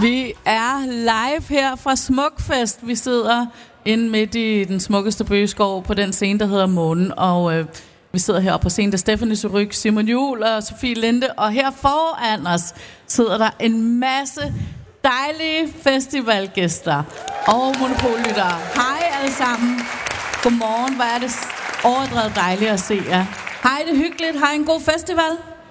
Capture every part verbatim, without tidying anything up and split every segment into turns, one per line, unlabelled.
Vi er live her fra Smukfest. Vi sidder inde midt i den smukkeste bøgeskov på den scene, der hedder Månen. Og øh, vi sidder heroppe på scenen, der Stephanie Surrugue, Simon Juhl og Sofie Linde. Og her foran os sidder der en masse dejlige festivalgæster og monopollyttere. Hej alle sammen. Godmorgen. Hvor er det overdrevet dejligt at se jer. Hej, det er hyggeligt. Hej, en god festival.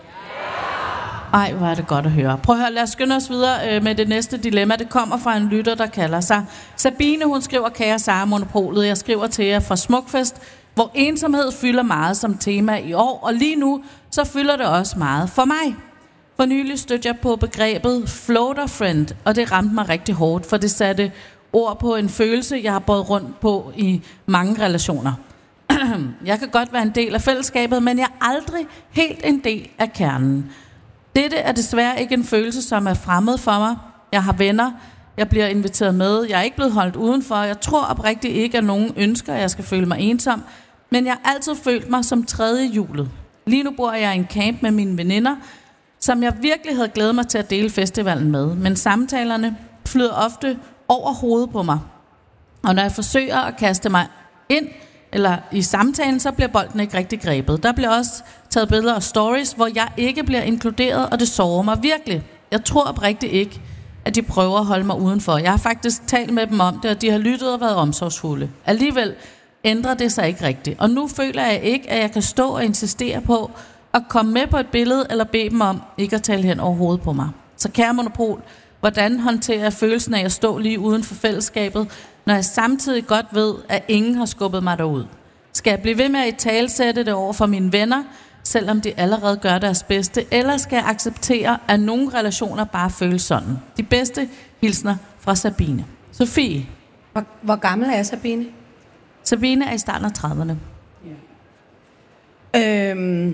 Ej, hvor er det godt at høre. Prøv at høre, lad os skynde os videre øh, med det næste dilemma. Det kommer fra en lytter, der kalder sig Sabine. Hun skriver, kære Sara Monopolet, jeg skriver til jer fra Smukfest, hvor ensomhed fylder meget som tema i år, og lige nu så fylder det også meget for mig. For nylig stødte jeg på begrebet floater friend, og det ramte mig rigtig hårdt, for det satte ord på en følelse, jeg har båret rundt på i mange relationer. Jeg kan godt være en del af fællesskabet, men jeg er aldrig helt en del af kernen. Dette er desværre ikke en følelse, som er fremmed for mig. Jeg har venner, jeg bliver inviteret med, jeg er ikke blevet holdt udenfor. Jeg tror oprigtigt ikke, at nogen ønsker, at jeg skal føle mig ensom, men jeg har altid følt mig som tredje hjulet. Lige nu bor jeg i en camp med mine veninder, som jeg virkelig havde glædet mig til at dele festivalen med, men samtalerne flyder ofte over hovedet på mig. Og når jeg forsøger at kaste mig ind eller i samtalen, så bliver bolden ikke rigtig grebet. Der bliver også taget billeder og stories, hvor jeg ikke bliver inkluderet, og det sårer mig virkelig. Jeg tror oprigtigt ikke, at de prøver at holde mig udenfor. Jeg har faktisk talt med dem om det, og de har lyttet og været omsorgsfulde. Alligevel ændrer det sig ikke rigtigt. Og nu føler jeg ikke, at jeg kan stå og insistere på at komme med på et billede, eller bede dem om ikke at tale hen over hovedet på mig. Så kære Monopol, hvordan håndterer jeg følelsen af at stå lige uden for fællesskabet, når jeg samtidig godt ved, at ingen har skubbet mig derud? Skal jeg blive ved med at italesætte det over for mine venner, selvom de allerede gør deres bedste, eller skal jeg acceptere, at nogle relationer bare føles sådan? De bedste hilsner fra Sabine. Sofie.
Hvor, hvor gammel er Sabine?
Sabine er i starten af trediverne.
Ja. Øhm,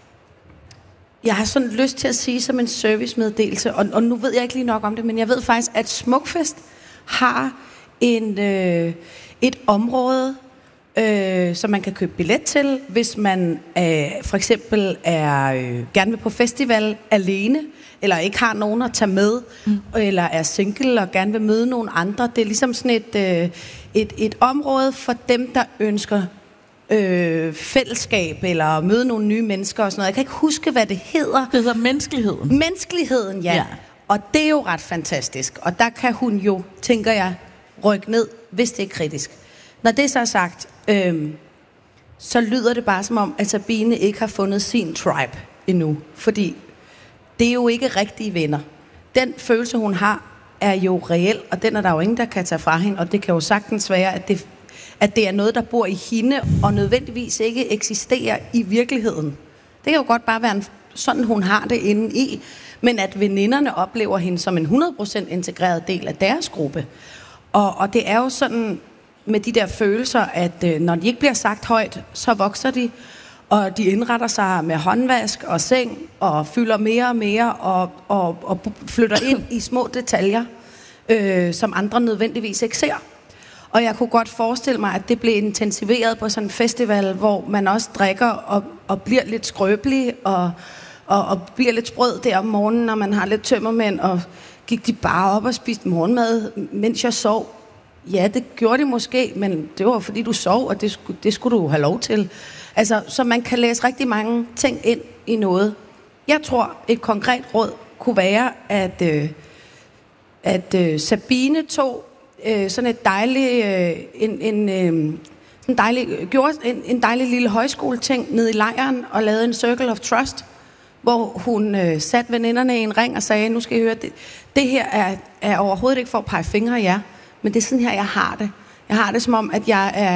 jeg har sådan lyst til at sige som en servicemeddelelse, og, og nu ved jeg ikke lige nok om det, men jeg ved faktisk, at Smukfest har en, øh, et område, øh, som man kan købe billet til, hvis man øh, for eksempel er øh, gerne vil på festival alene, eller ikke har nogen at tage med, mm. eller er single og gerne vil møde nogle andre. Det er ligesom sådan et, øh, et, et område for dem, der ønsker øh, fællesskab, eller møde nogle nye mennesker og sådan noget. Jeg kan ikke huske, hvad det hedder.
Det hedder menneskeligheden.
Menneskeligheden, ja.
ja.
Og det er jo ret fantastisk. Og der kan hun jo, tænker jeg, rykke ned, hvis det er kritisk. Når det så er sagt, øh, så lyder det bare som om, at Sabine ikke har fundet sin tribe endnu. Fordi det er jo ikke rigtige venner. Den følelse, hun har, er jo reel, og den er der jo ingen, der kan tage fra hende. Og det kan jo sagtens være, at det, at det er noget, der bor i hende, og nødvendigvis ikke eksisterer i virkeligheden. Det kan jo godt bare være en, sådan, hun har det inde i. Men at veninderne oplever hende som en hundrede procent integreret del af deres gruppe. Og, og det er jo sådan med de der følelser, at øh, når de ikke bliver sagt højt, så vokser de, og de indretter sig med håndvask og seng, og fylder mere og mere, og, og, og flytter ind i små detaljer, øh, som andre nødvendigvis ikke ser. Og jeg kunne godt forestille mig, at det blev intensiveret på sådan en festival, hvor man også drikker og, og bliver lidt skrøbelig, og, og, og bliver lidt sprød der om morgenen, når man har lidt tømmermænd, og gik de bare op og spiste morgenmad, mens jeg sov? Ja, det gjorde de måske, men det var fordi du sov, og det skulle, det skulle du have lov til. Altså, så man kan læse rigtig mange ting ind i noget. Jeg tror, et konkret råd kunne være, at, øh, at øh, Sabine tog øh, sådan et dejligt, øh, en, en, øh, en dejlig, gjorde en, en dejlig lille højskoleting nede i lejren, og lavede en circle of trust, hvor hun øh, satte veninderne i en ring og sagde, nu skal I høre, det, det her er, er overhovedet ikke for at pege fingre af jer, men det er sådan her, jeg har det. Jeg har det som om, at jeg er